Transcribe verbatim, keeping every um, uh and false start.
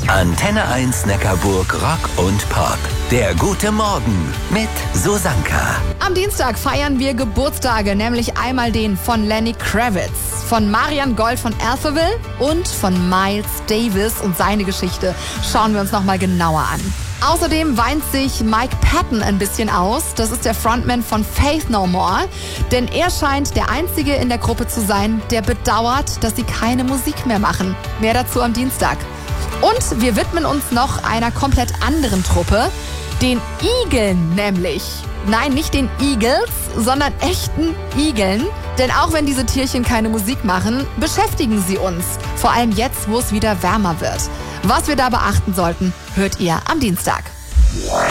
Antenne eins Neckarburg Rock und Pop. Der gute Morgen mit Susanka. Am Dienstag feiern wir Geburtstage, nämlich einmal den von Lenny Kravitz, von Marianne Gold von Alphaville und von Miles Davis, und seine Geschichte schauen wir uns nochmal genauer an. Außerdem weint sich Mike Patton ein bisschen aus. Das ist der Frontman von Faith No More. Denn er scheint der Einzige in der Gruppe zu sein, der bedauert, dass sie keine Musik mehr machen. Mehr dazu am Dienstag. Und wir widmen uns noch einer komplett anderen Truppe, den Igeln nämlich. Nein, nicht den Eagles, sondern echten Igeln. Denn auch wenn diese Tierchen keine Musik machen, beschäftigen sie uns. Vor allem jetzt, wo es wieder wärmer wird. Was wir da beachten sollten, hört ihr am Dienstag.